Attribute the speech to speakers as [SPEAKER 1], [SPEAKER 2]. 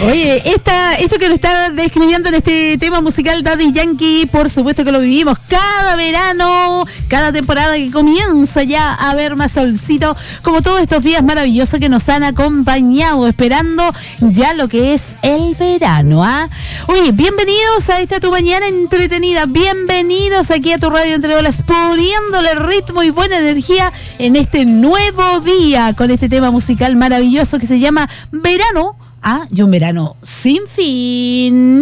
[SPEAKER 1] Oye, esto que lo está describiendo en este tema musical Daddy Yankee, por supuesto que lo vivimos cada verano, cada temporada que comienza ya a haber más solcito, como todos estos días maravillosos que nos han acompañado, esperando ya lo que es el verano, ¿ah? Oye, bienvenidos a esta tu mañana entretenida, bienvenidos aquí a tu radio Entre Olas, poniéndole ritmo y buena energía en este nuevo día, con este tema musical maravilloso que se llama Verano. Y un verano sin fin.